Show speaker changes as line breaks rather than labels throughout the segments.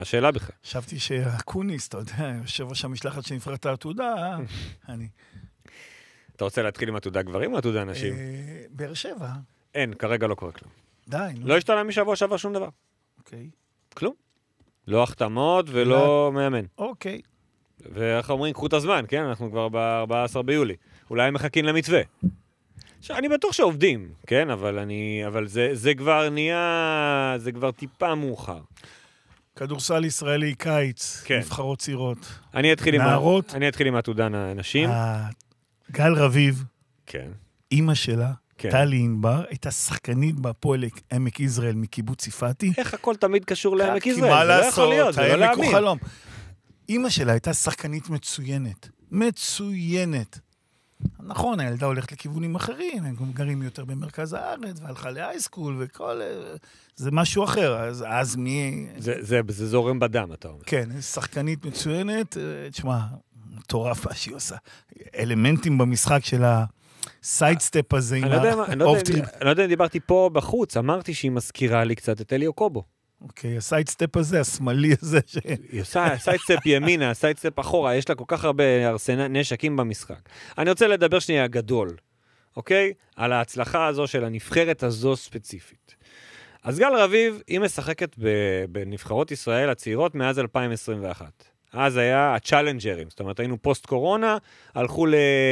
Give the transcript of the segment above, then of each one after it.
השאלה בכלל.
חשבתי שהקוניס, אתה יודע, יושב ראש המשלחת שנבחרת העתודה, אני...
אתה רוצה להתחיל עם עתודה גברים או עתודה נשים?
באר שבע.
אין, כרגע לא קורה כלום.
די, נו.
לא השתנה משבוע שעבר שום דבר.
אוקיי.
כלום. לא החתמות ולא מאמן.
אוקיי.
ואיך אומרים, קחו את הזמן, כן? אנחנו כבר ב-14 ביולי. אולי הם מחכים למתווה. עכשיו, אני בטוח שעובדים, כן? אבל זה כבר נהיה, זה כבר טיפה מאוחר.
כדורסל ישראלי קיץ,
כן.
נבחרות צעירות.
נערות. אני אתחיל עם עתודה נשים.
גל רביב,
כן.
אימא שלה,
כן.
טלי ענבר, הייתה שחקנית בהפועל עמק יזרעאל מקיבוץ יפתי.
איך הכל תמיד קשור לעמק
כי
יזרעאל?
מה
זה לא יכול להיות,
לעשות,
זה לא
העמק הוא
להאמין.
חלום. אימא שלה הייתה שחקנית מצוינת. מצוינת. נכון, הילדה הולכת לכיוונים אחרים, הם גם גרים יותר במרכז הארץ, והלכה להייסקול וכל... זה משהו אחר, אז מי...
זה זורם בדם, אתה אומר.
כן, שחקנית מצוינת, תשמע, מטורף מה שהיא עושה. אלמנטים במשחק של הסיידסטפ הזה עם האופטריפ.
אני לא יודע אם דיברתי פה בחוץ, אמרתי שהיא מזכירה לי קצת את אליו קובו.
אוקיי, הסיידסטפ הזה, השמאלי הזה.
היא עושה סיידסטפ ימינה, סיידסטפ אחורה, יש לה כל כך הרבה נשקים במשחק. אני רוצה לדבר שנייה גדול, אוקיי? על ההצלחה הזו של הנבחרת הזו ספציפית. אז גל רביב, היא משחקת בנבחרות ישראל הצעירות מאז 2021. אז היה הצ'אלנג'רים, זאת אומרת, היינו פוסט קורונה, הלכו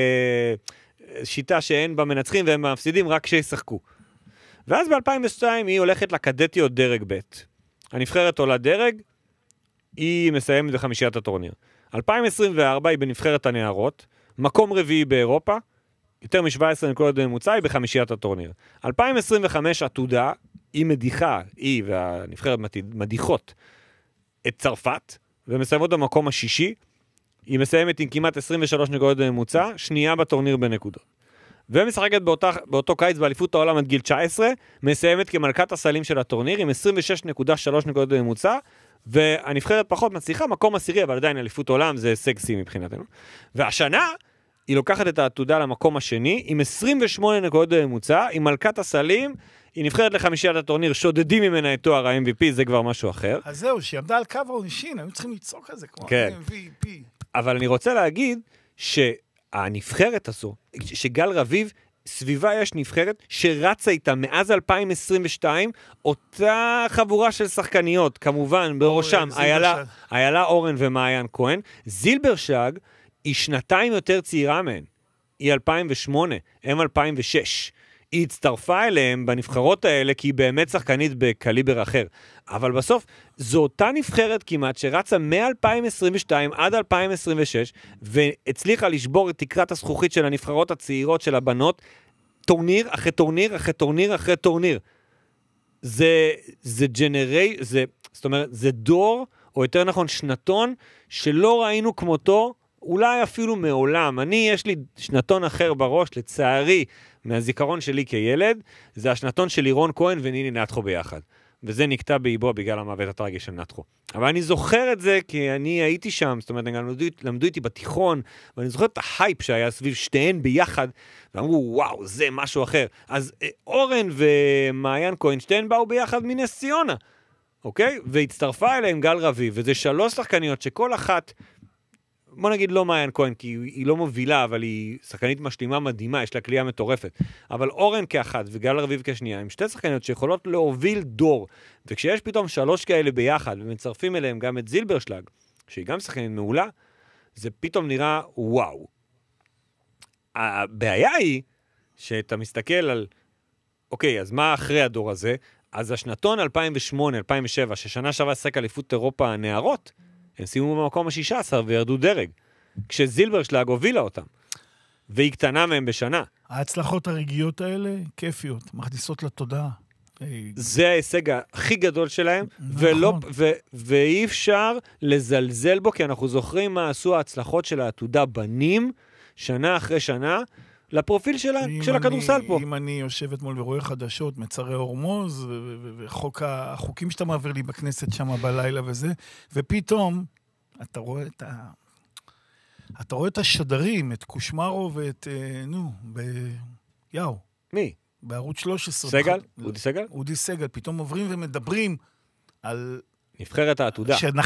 לשיטה שאין בה מנצחים ואין בה מפסידים, רק שישחקו. ואז ב-2002 היא הולכת לקדטיות דרג ב'. הנבחרת עולה דרג, היא מסיימת בחמישיית הטורניר. 2024 היא בנבחרת הנערות, מקום רביעי באירופה, יותר מ-17 נקודות בממוצע, היא בחמישיית הטורניר. 2025 עתודה, היא מדיחה, היא והנבחרת מדיחות את צרפת, ומסיימות במקום השישי, היא מסיימת עם כמעט 23 נקודות בממוצע, שנייה בטורניר בנקודות. ומשחקת באותו קיץ באליפות העולם עד גיל 19, מסיימת כמלכת הסלים של הטורניר, עם 26.3 נקודות בממוצע, והנבחרת פחות מצליחה, מקום עשירי, אבל עדיין אליפות העולם זה הישג שיא מבחינתנו. והשנה היא לוקחת את העתודה למקום השני, עם 28 נקודות בממוצע, עם מלכת הסלים, היא נבחרת לחמישיית הטורניר, שודדים ממנה את תואר ה-MVP, זה כבר משהו אחר.
אז זהו, שהיא עמדה על קו העונשין, היו צריכים לצעוק על זה כמו
כן.
MVP.
אבל אני רוצה להגיד שהנבחרת הזו, שגל רביב, סביבה יש נבחרת שרצה איתה מאז 2022, אותה חבורה של שחקניות, כמובן, בראשם, איילה אורן ומעיין כהן. זילברשג היא שנתיים יותר צעירה מהן. היא 2008, הם 2006. היא הצטרפה אליהם בנבחרות האלה, כי היא באמת שחקנית בקליבר אחר. אבל בסוף, זו אותה נבחרת כמעט, שרצה מ-2022 עד 2026, והצליחה לשבור את תקרת הזכוכית של הנבחרות הצעירות של הבנות, טורניר אחרי טורניר אחרי טורניר אחרי טורניר. זאת אומרת, זה דור, או יותר נכון שנתון, שלא ראינו כמותו, אולי אפילו מעולם. יש לי שנתון אחר בראש, לצערי, מהזיכרון שלי כילד, זה השנתון של לירון כהן וניני נתחו ביחד. וזה נקטע באיבו בגלל המוות הטרגי של נתחו. אבל אני זוכר את זה כי אני הייתי שם, זאת אומרת, גם למדו איתי בתיכון, ואני זוכר את ההייפ שהיה סביב שתיהן ביחד, ואמרו, וואו, זה משהו אחר. אז אורן ומעיין כהן, שתיהן באו ביחד מנס ציונה, אוקיי? והצטרפה אליהם גל רביב, וזה 3 שחקניות שכל אחת, בוא נגיד לא מעיין כהן, כי היא לא מובילה, אבל היא שחקנית משלימה מדהימה, יש לה קליעה מטורפת. אבל אורן כאחת וגל רביב כשנייה, הם 2 שחקניות שיכולות להוביל דור. וכשיש פתאום 3 כאלה ביחד, ומצרפים אליהם גם את זילברשלג, שהיא גם שחקנית מעולה, זה פתאום נראה וואו. הבעיה היא, שאתה מסתכל על, אוקיי, אז מה אחרי הדור הזה? אז השנתון 2008-2007, ששנה שעברה שחק אליפות אירופה הנערות, הם שימו במקום ה-16 וירדו דרג, כשזילברשלג הובילה אותם, והיא קטנה מהם בשנה.
ההצלחות הרגעיות האלה, כיפיות, מכניסות לתודעה.
זה ההישג הכי גדול שלהם,
נכון.
ואי אפשר לזלזל בו, כי אנחנו זוכרים מה עשו ההצלחות של העתודה בנים, שנה אחרי שנה, לפרופיל של הכדורסל פה.
אם אני יושבת מול ורואה חדשות, מצרי הורמוז, והחוקים שאתה מעביר לי בכנסת שם בלילה וזה, ופתאום אתה רואה את השדרים, את קושמרו ואת, יאו.
מי?
בערוץ 13.
סגל? אודי סגל?
אודי סגל. פתאום עוברים ומדברים על...
נבחרת העתודה.